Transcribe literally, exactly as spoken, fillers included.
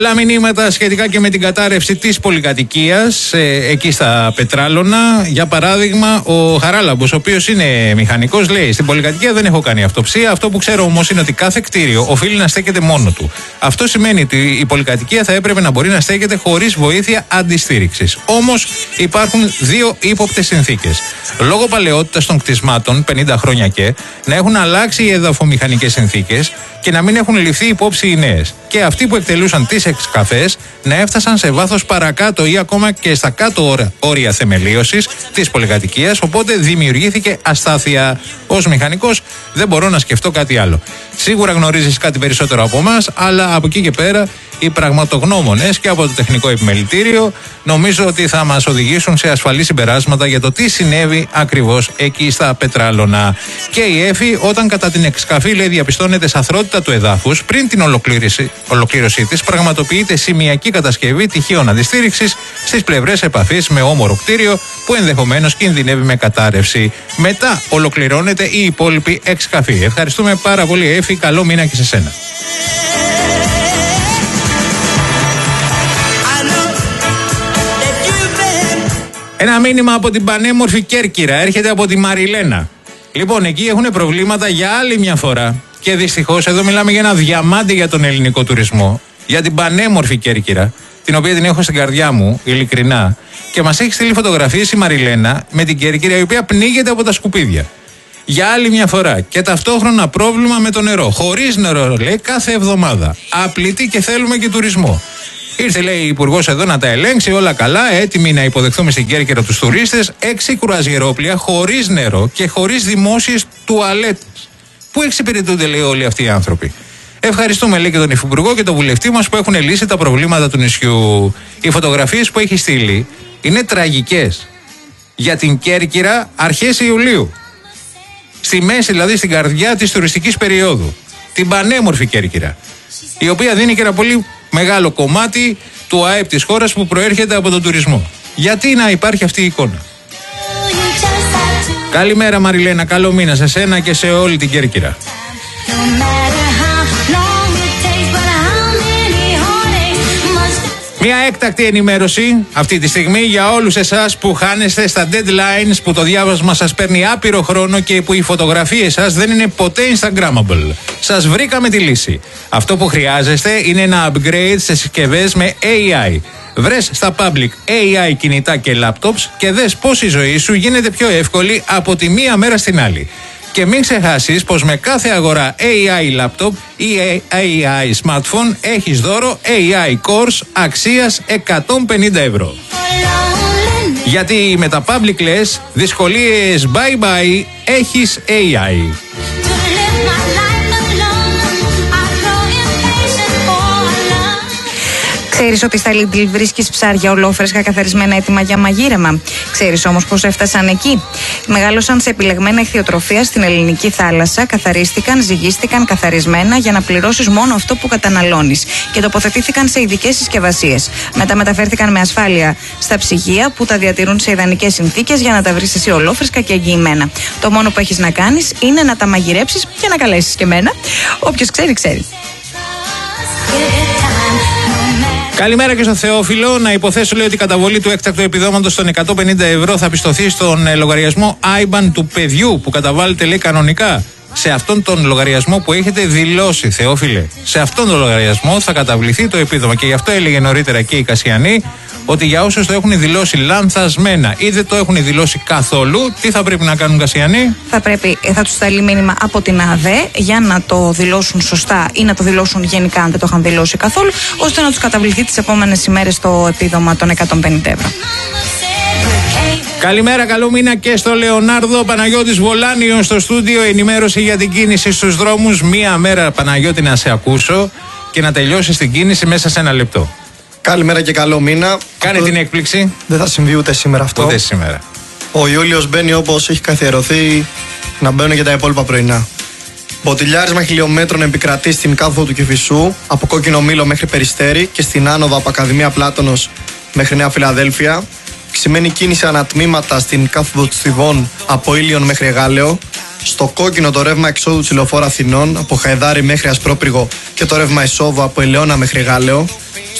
Άλλα μηνύματα σχετικά και με την κατάρρευση της πολυκατοικίας ε, εκεί στα Πετράλωνα. Για παράδειγμα, ο Χαράλαμπος, ο οποίος είναι μηχανικός, λέει: στην πολυκατοικία δεν έχω κάνει αυτοψία. Αυτό που ξέρω όμως είναι ότι κάθε κτίριο οφείλει να στέκεται μόνο του. Αυτό σημαίνει ότι η πολυκατοικία θα έπρεπε να μπορεί να στέκεται χωρίς βοήθεια αντιστήριξης. Όμως υπάρχουν δύο ύποπτες συνθήκες. Λόγω παλαιότητας των κτισμάτων, πενήντα χρόνια και, να έχουν αλλάξει οι εδαφομηχανικές συνθήκες και να μην έχουν ληφθεί υπόψη οι νέες. Και αυτοί που εκτελούσαν τις εξκαφές να έφτασαν σε βάθος παρακάτω ή ακόμα και στα κάτω όρια θεμελίωσης της πολυκατοικίας, οπότε δημιουργήθηκε αστάθεια. Ως μηχανικός δεν μπορώ να σκεφτώ κάτι άλλο. Σίγουρα γνωρίζεις κάτι περισσότερο από εμάς, αλλά από εκεί και πέρα οι πραγματογνώμονες και από το τεχνικό επιμελητήριο νομίζω ότι θα μας οδηγήσουν σε ασφαλή συμπεράσματα για το τι συνέβη ακριβώς εκεί στα Πετράλωνα. Και η ΕΦΗ, όταν κατά την εξκαφή, λέει, διαπιστώνεται σαθρότητα του εδάφους, πριν την ολοκλήρωση, ολοκλήρωσή της, πραγματοποιείται σημειακή κατασκευή τυχείων αντιστήριξης στις πλευρές επαφής με όμορο κτίριο που ενδεχομένως κινδυνεύει με κατάρρευση. Μετά ολοκληρώνεται η υπόλοιπη εξκαφή. Ευχαριστούμε πάρα πολύ, ΕΦΗ. Καλό μήνα και σε σένα. Ένα μήνυμα από την πανέμορφη Κέρκυρα έρχεται από τη Μαριλένα. Λοιπόν, εκεί έχουν προβλήματα για άλλη μια φορά. Και δυστυχώς εδώ μιλάμε για ένα διαμάντι για τον ελληνικό τουρισμό. Για την πανέμορφη Κέρκυρα, την οποία την έχω στην καρδιά μου, ειλικρινά. Και μας έχει στείλει φωτογραφίες η Μαριλένα με την Κέρκυρα, η οποία πνίγεται από τα σκουπίδια. Για άλλη μια φορά. Και ταυτόχρονα πρόβλημα με το νερό. Χωρίς νερό, λέει, κάθε εβδομάδα. Απλητή και θέλουμε και τουρισμό. Ήρθε, λέει, η Υπουργός εδώ να τα ελέγξει, όλα καλά, έτοιμοι να υποδεχθούμε στην Κέρκυρα τους τουρίστες. Έξι κουραζιερόπλια χωρίς νερό και χωρίς δημόσιες τουαλέτες. Πού εξυπηρετούνται, λέει, όλοι αυτοί οι άνθρωποι. Ευχαριστούμε, λέει, και τον Υφυπουργό και τον βουλευτή μας που έχουν λύσει τα προβλήματα του νησιού. Οι φωτογραφίες που έχει στείλει είναι τραγικές. Για την Κέρκυρα αρχές Ιουλίου. Στη μέση, δηλαδή, στην καρδιά της τουριστικής περίοδου. Την πανέμορφη Κέρκυρα, η οποία δίνει και ένα πολύ μεγάλο κομμάτι του ΑΕΠ της χώρας που προέρχεται από τον τουρισμό. Γιατί να υπάρχει αυτή η εικόνα. Καλημέρα, Μαριλένα, καλό μήνα σε σένα και σε όλη την Κέρκυρα. Μια έκτακτη ενημέρωση αυτή τη στιγμή για όλους εσάς που χάνεστε στα deadlines, που το διάβασμα σας παίρνει άπειρο χρόνο και που οι φωτογραφίες σας δεν είναι ποτέ Instagrammable. Σας βρήκαμε τη λύση. Αυτό που χρειάζεστε είναι ένα upgrade σε συσκευές με έι άι. Βρες στα public έι άι κινητά και laptops και δες πώς η ζωή σου γίνεται πιο εύκολη από τη μία μέρα στην άλλη. Και μην ξεχάσεις πως με κάθε αγορά έι άι laptop ή έι άι smartphone έχεις δώρο έι άι course αξίας εκατόν πενήντα ευρώ. Γιατί με τα public λες, δυσκολίες bye bye, έχεις έι άι. Ξέρεις ότι στα Lidl βρίσκεις ψάρια ολόφρεσκα καθαρισμένα έτοιμα για μαγείρεμα. Ξέρεις όμως πώς έφτασαν εκεί. Μεγάλωσαν σε επιλεγμένα ηχθειοτροφία στην ελληνική θάλασσα, καθαρίστηκαν, ζυγίστηκαν καθαρισμένα για να πληρώσεις μόνο αυτό που καταναλώνεις και τοποθετήθηκαν σε ειδικές συσκευασίες. Μετά μεταφέρθηκαν με ασφάλεια στα ψυγεία που τα διατηρούν σε ιδανικές συνθήκες για να τα βρεις εσύ ολόφρεσκα και εγγυημένα. Το μόνο που έχεις να κάνεις είναι να τα μαγειρέψεις και να καλέσεις και εμένα. Όποιος ξέρει, ξέρει. Καλημέρα και στο Θεόφιλο. Να υποθέσω, λέει, ότι η καταβολή του έκτακτου επιδόματος των εκατόν πενήντα ευρώ θα πιστωθεί στον ε, λογαριασμό άι μπαν του παιδιού που καταβάλλεται, λέει, κανονικά. Σε αυτόν τον λογαριασμό που έχετε δηλώσει, Θεόφιλε. Σε αυτόν τον λογαριασμό θα καταβληθεί το επίδομα. Και γι' αυτό έλεγε νωρίτερα και η Κασιανή ότι για όσους το έχουν δηλώσει λανθασμένα ή δεν το έχουν δηλώσει καθόλου, τι θα πρέπει να κάνουν, Κασιανή? Θα πρέπει, θα τους σταλεί μήνυμα από την ΑΔΕ για να το δηλώσουν σωστά ή να το δηλώσουν γενικά αν δεν το είχαν δηλώσει καθόλου, ώστε να τους καταβληθεί τις επόμενες ημέρες το επίδομα των εκατόν πενήντα ευρώ. Καλημέρα, καλό μήνα και στο Λεωνάρδο. Παναγιώτης Βολάνιος στο στούντιο. Ενημέρωση για την κίνηση στους δρόμους. Μία μέρα, Παναγιώτη, να σε ακούσω και να τελειώσεις την κίνηση μέσα σε ένα λεπτό. Καλημέρα και καλό μήνα. Κάνε αυτό την έκπληξη. Δεν θα συμβεί ούτε σήμερα αυτό. Ούτε σήμερα. Ο Ιούλιος μπαίνει όπως έχει καθιερωθεί να μπαίνουν και τα υπόλοιπα πρωινά. Μποτιλιάρισμα χιλιόμετρων επικρατεί στην κάθοδο του Κηφισού, από Κόκκινο Μήλο μέχρι Περιστέρι και στην άνοδο από Ακαδημία Πλάτωνος μέχρι Νέα Φιλαδέλφια. Σημαίνει κίνηση ανατμήματα στην κάθοδο του Στιβών από Ήλιον μέχρι Εγάλεο. Στο κόκκινο το ρεύμα εξόδου της Λεωφόρου Αθηνών από Χαϊδάρη μέχρι Ασπρόπυργο και το ρεύμα εισόδου από Ελαιώνα μέχρι Γάλεο.